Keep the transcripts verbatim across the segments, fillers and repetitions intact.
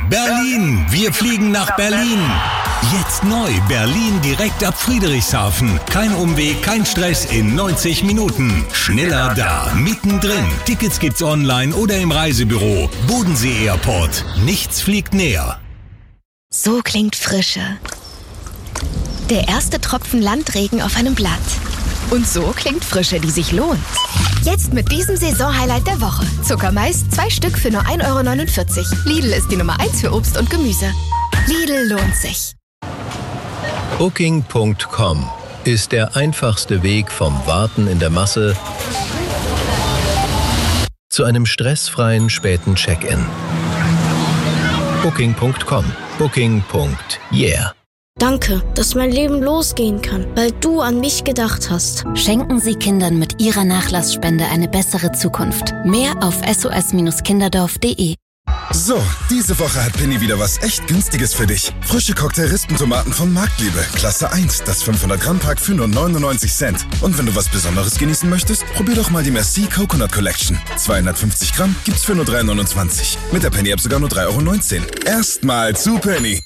Berlin, wir fliegen nach Berlin. Jetzt neu, Berlin direkt ab Friedrichshafen. Kein Umweg, kein Stress in neunzig Minuten. Schneller da, mittendrin. Tickets gibt's online oder im Reisebüro. Bodensee Airport. Nichts fliegt näher. So klingt Frische. Der erste Tropfen Landregen auf einem Blatt. Und so klingt Frische, die sich lohnt. Jetzt mit diesem Saisonhighlight der Woche. Zuckermais, zwei Stück für nur ein Euro neunundvierzig. Lidl ist die Nummer eins für Obst und Gemüse. Lidl lohnt sich. Booking Punkt com ist der einfachste Weg vom Warten in der Masse zu einem stressfreien späten Check-in. Booking Punkt com. Booking. Yeah. Danke, dass mein Leben losgehen kann, weil du an mich gedacht hast. Schenken Sie Kindern mit Ihrer Nachlassspende eine bessere Zukunft. Mehr auf s o s kinderdorf punkt de. So, diese Woche hat Penny wieder was echt Günstiges für dich. Frische Cocktail-Rispentomaten von Marktliebe. Klasse eins, das fünfhundert Gramm Pack für nur neunundneunzig Cent. Und wenn du was Besonderes genießen möchtest, probier doch mal die Merci Coconut Collection. zweihundertfünfzig Gramm gibt's für nur drei neunundzwanzig. Mit der Penny-App sogar nur drei Euro neunzehn. Erstmal zu Penny.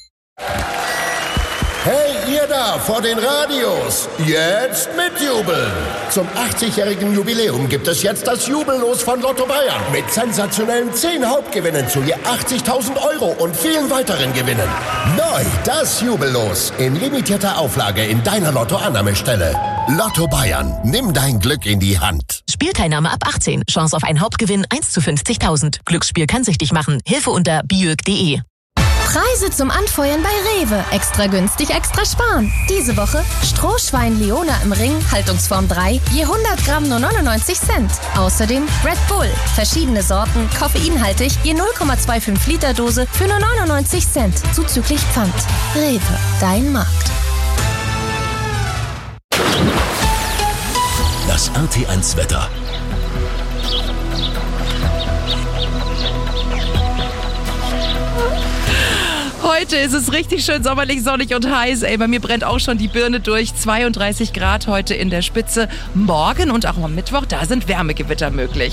Hey, ihr da vor den Radios, jetzt mitjubeln! Zum achtzigjährigen Jubiläum gibt es jetzt das Jubellos von Lotto Bayern mit sensationellen zehn Hauptgewinnen zu je achtzigtausend Euro und vielen weiteren Gewinnen. Neu das Jubellos in limitierter Auflage in deiner Lotto-Annahmestelle. Lotto Bayern, nimm dein Glück in die Hand. Spielteilnahme ab achtzehn, Chance auf einen Hauptgewinn eins zu fünfzigtausend. Glücksspiel kann süchtig machen. Hilfe unter biög punkt de. Preise zum Anfeuern bei Rewe. Extra günstig, extra sparen. Diese Woche Strohschwein Leona im Ring, Haltungsform drei, je hundert Gramm nur neunundneunzig Cent. Außerdem Red Bull, verschiedene Sorten, koffeinhaltig, je null Komma fünfundzwanzig Liter Dose für nur neunundneunzig Cent, zuzüglich Pfand. Rewe, dein Markt. Das R T eins Wetter. Heute ist es richtig schön sommerlich, sonnig und heiß. Ey, bei mir brennt auch schon die Birne durch. zweiunddreißig Grad heute in der Spitze. Morgen und auch am Mittwoch, da sind Wärmegewitter möglich.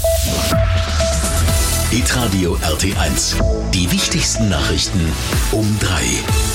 Hitradio R T eins. Die wichtigsten Nachrichten um drei.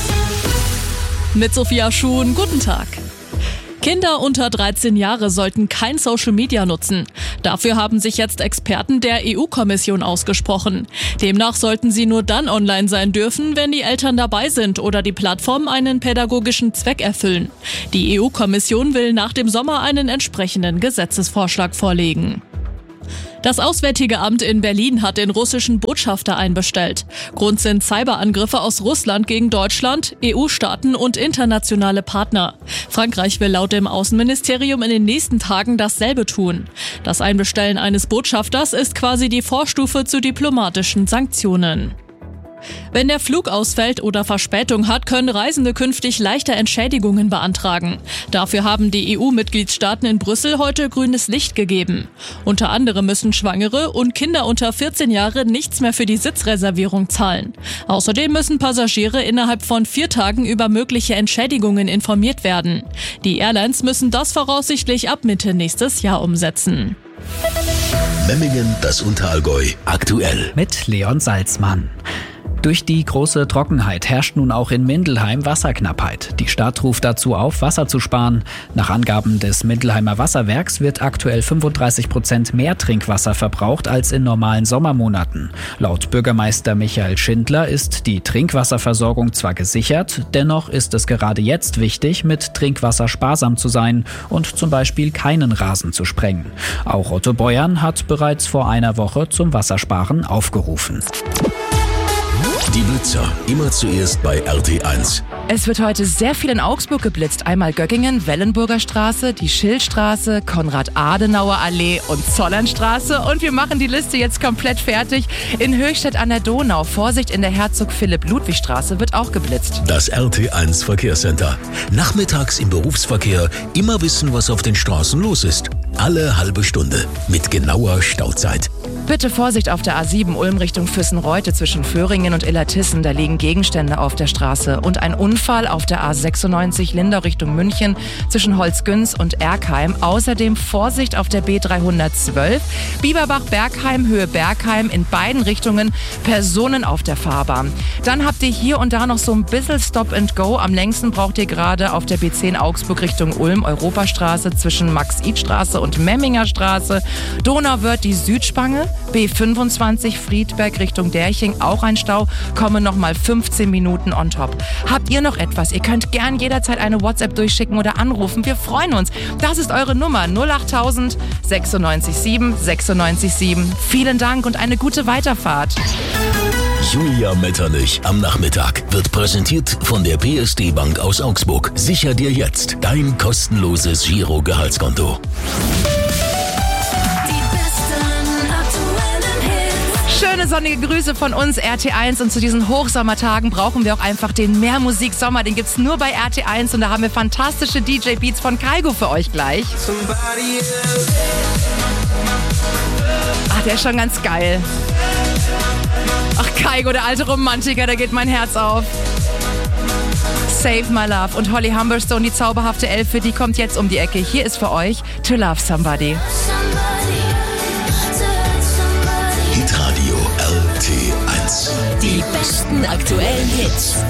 Mit Sophia Schuhn, guten Tag. Kinder unter dreizehn Jahre sollten kein Social Media nutzen. Dafür haben sich jetzt Experten der E U-Kommission ausgesprochen. Demnach sollten sie nur dann online sein dürfen, wenn die Eltern dabei sind oder die Plattform einen pädagogischen Zweck erfüllen. Die E U-Kommission will nach dem Sommer einen entsprechenden Gesetzesvorschlag vorlegen. Das Auswärtige Amt in Berlin hat den russischen Botschafter einbestellt. Grund sind Cyberangriffe aus Russland gegen Deutschland, E U-Staaten und internationale Partner. Frankreich will laut dem Außenministerium in den nächsten Tagen dasselbe tun. Das Einbestellen eines Botschafters ist quasi die Vorstufe zu diplomatischen Sanktionen. Wenn der Flug ausfällt oder Verspätung hat, können Reisende künftig leichter Entschädigungen beantragen. Dafür haben die E U-Mitgliedstaaten in Brüssel heute grünes Licht gegeben. Unter anderem müssen Schwangere und Kinder unter vierzehn Jahre nichts mehr für die Sitzreservierung zahlen. Außerdem müssen Passagiere innerhalb von vier Tagen über mögliche Entschädigungen informiert werden. Die Airlines müssen das voraussichtlich ab Mitte nächstes Jahr umsetzen. Memmingen, das Unterallgäu, aktuell. Mit Leon Salzmann. Durch die große Trockenheit herrscht nun auch in Mindelheim Wasserknappheit. Die Stadt ruft dazu auf, Wasser zu sparen. Nach Angaben des Mindelheimer Wasserwerks wird aktuell fünfunddreißig Prozent mehr Trinkwasser verbraucht als in normalen Sommermonaten. Laut Bürgermeister Michael Schindler ist die Trinkwasserversorgung zwar gesichert, dennoch ist es gerade jetzt wichtig, mit Trinkwasser sparsam zu sein und zum Beispiel keinen Rasen zu sprengen. Auch Otto Beuern hat bereits vor einer Woche zum Wassersparen aufgerufen. Die Blitzer, immer zuerst bei R T eins. Es wird heute sehr viel in Augsburg geblitzt. Einmal Göggingen, Wellenburger Straße, die Schildstraße, Konrad-Adenauer-Allee und Zollernstraße. Und wir machen die Liste jetzt komplett fertig. In Höchstädt an der Donau, Vorsicht, in der Herzog-Philipp-Ludwig-Straße wird auch geblitzt. Das R T eins Verkehrscenter. Nachmittags im Berufsverkehr immer wissen, was auf den Straßen los ist. Alle halbe Stunde mit genauer Stauzeit. Bitte Vorsicht auf der A sieben Ulm Richtung Füssen-Reute zwischen Föhringen und Illertissen. Da liegen Gegenstände auf der Straße. Und ein Unfall auf der A sechsundneunzig Lindau Richtung München zwischen Holzgünz und Erkheim. Außerdem Vorsicht auf der B dreihundertzwölf. Bieberbach-Bergheim, Höhe Bergheim in beiden Richtungen. Personen auf der Fahrbahn. Dann habt ihr hier und da noch so ein bisschen Stop and Go. Am längsten braucht ihr gerade auf der B zehn Augsburg Richtung Ulm Europastraße zwischen Max-Id-Straße und Memminger Straße. Donauwörth die Südspange. B fünfundzwanzig Friedberg Richtung Derching, auch ein Stau, kommen nochmal fünfzehn Minuten on top. Habt ihr noch etwas? Ihr könnt gern jederzeit eine WhatsApp durchschicken oder anrufen. Wir freuen uns. Das ist eure Nummer null acht null null sechsundneunzig sieben sechsundneunzig sieben. Vielen Dank und eine gute Weiterfahrt. Julia Metternich am Nachmittag wird präsentiert von der P S D Bank aus Augsburg. Sicher dir jetzt dein kostenloses Giro-Gehaltskonto. Schöne sonnige Grüße von uns R T eins und zu diesen Hochsommertagen brauchen wir auch einfach den Mehrmusik-Sommer. Den gibt's nur bei R T eins und da haben wir fantastische D J-Beats von Kaigo für euch gleich. Ach, der ist schon ganz geil. Ach, Kaigo, der alte Romantiker, da geht mein Herz auf. Save My Love und Holly Humberstone, die zauberhafte Elfe, die kommt jetzt um die Ecke. Hier ist für euch To Love Somebody. Hitradio R T eins. Die besten aktuellen Hits.